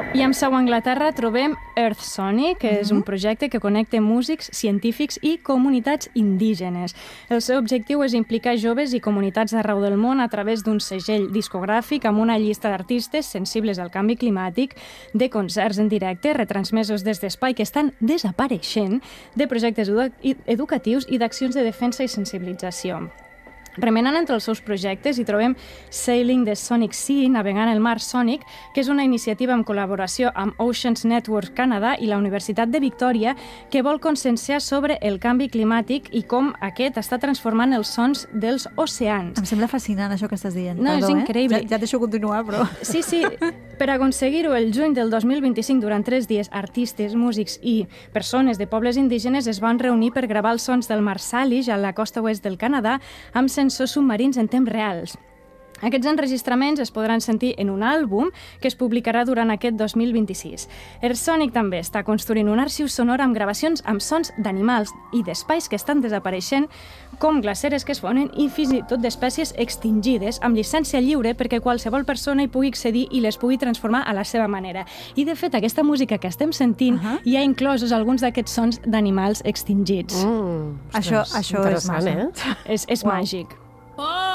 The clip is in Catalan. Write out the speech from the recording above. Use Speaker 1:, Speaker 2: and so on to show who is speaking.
Speaker 1: I amb seu a Anglaterra trobem Earth Sonic, que és un projecte que connecta músics, científics i comunitats indígenes. El seu objectiu és implicar joves i comunitats d'arreu del món a través d'un segell discogràfic amb una llista d'artistes sensibles al canvi climàtic, de concerts en directe retransmesos des d'espai que estan desapareixent, de projectes educatius i d'accions de defensa i sensibilització. Remenant entre els seus projectes hi trobem Sailing the Sonic Sea, navegant el mar sònic, que és una iniciativa en col·laboració amb Oceans Network Canadà i la Universitat de Victòria que vol conscienciar sobre el canvi climàtic i com aquest està transformant els sons dels oceans.
Speaker 2: Em sembla fascinant això que estàs dient.
Speaker 1: No,
Speaker 2: perdó,
Speaker 1: és increïble.
Speaker 2: Ja et deixo continuar, però...
Speaker 1: Sí. Per aconseguir-ho, el juny del 2025, durant 3 dies, artistes, músics i persones de pobles indígenes es van reunir per gravar els sons del mar Salish a la costa oest del Canadà amb sensors submarins en temps reals. Aquests enregistraments es podran sentir en un àlbum que es publicarà durant aquest 2026. Earth Sonic també està construint un arxiu sonor amb gravacions amb sons d'animals i d'espais que estan desapareixent, com glaceres que es fonen i fins i tot d'espècies extingides, amb llicència lliure perquè qualsevol persona hi pugui accedir i les pugui transformar a la seva manera. I, de fet, aquesta música que estem sentint hi ha inclosos alguns d'aquests sons d'animals extingits.
Speaker 2: Això és massa.
Speaker 1: És màgic.